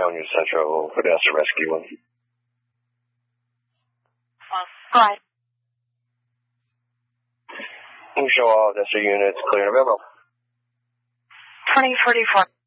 News Central for Odessa Rescue 1. Go ahead. You show all Odessa units clear November. 2044.